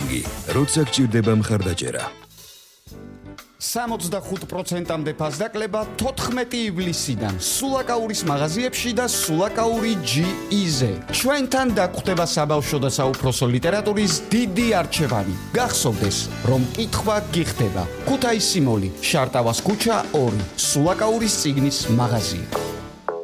ბანკი, როცა გჭირდება მხარდაჭერა. 65%-მდე ფასდაკლება 14 ივლისიდან სულაკაურის მაღაზიებში და სულაკაური GE-ზე. ჩვენთან დაგვხდება საბავშვო და საუფროსო ლიტერატურის დიდი არჩევანი. გახსოვდეს, რომ კითხვა გიხდება. ქუთაისი მოლი, შარტავას ქუჩა 2, სულაკაურის წიგნის მაღაზია.